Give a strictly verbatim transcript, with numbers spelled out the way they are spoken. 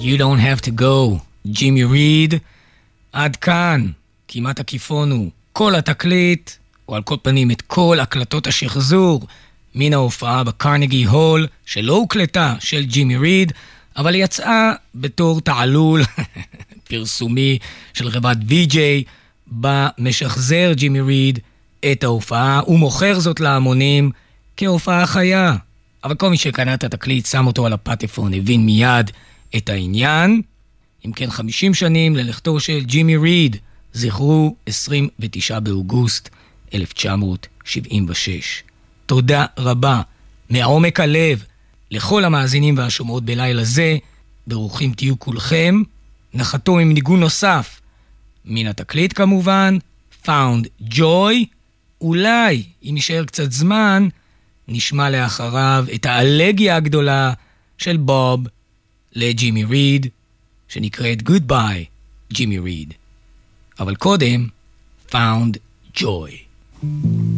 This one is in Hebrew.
You don't have to go, ג'ימי ריד. עד כאן, כמעט הכיפון הוא כל התקליט, או על כל פנים את כל הקלטות השחזור מן ההופעה בקרנגי הול, שלא הוקלטה, של ג'ימי ריד, אבל יצאה בתור תעלול פרסומי של חברת וי-ג'יי, במשחזר ג'ימי ריד את ההופעה, ומוכר זאת להמונים כהופעה חיה. אבל כל מי שקנה את התקליט שם אותו על הפטפון, הבין מיד את העניין. אם כן, חמישים שנים ללכתו של ג'ימי ריד, זכרו עשרים ותשעה באוגוסט אלף תשע מאות שבעים ושש. תודה רבה מעומק הלב לכל המאזינים והשומעות בלילה זה. ברוכים תהיו כולכם. נחתום עם ניגון נוסף מן התקליט כמובן, Found Joy. אולי אם יישאר קצת זמן נשמע לאחריו את האלגיה הגדולה של בוב לג'ימי ריד, שנקראת Goodbye ג'ימי ריד. אבל קודם, Found Joy.